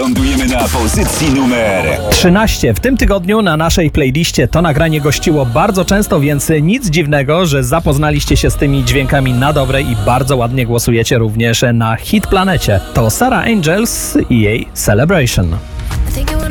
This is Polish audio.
Lądujemy na pozycji numer 13. W tym tygodniu na naszej playliście to nagranie gościło bardzo często, więc nic dziwnego, że zapoznaliście się z tymi dźwiękami na dobre i bardzo ładnie głosujecie również na Hit Planecie. To Sarah Angels i jej Celebration.